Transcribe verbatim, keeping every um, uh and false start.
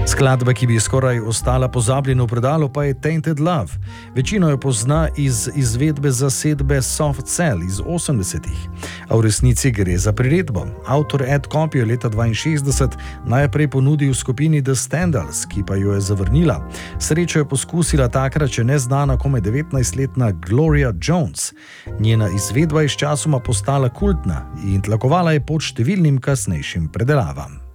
Skladba, ki bi skoraj ostala pozabljena v predalu, pa je Tainted Love. Večino jo pozna iz izvedbe zasedbe Soft Cell iz osemdesetih, a v resnici gre za priredbo. Avtor Ed Kopp je leta dvainšestdeset najprej ponudil skupini The Standards, ki pa jo je zavrnila. Srečo je poskusila takrat še neznana komaj devetnajstletna Gloria Jones. Njena izvedba je sčasoma postala kultna in tlakovala je pot številnim kasnejšim predelavam.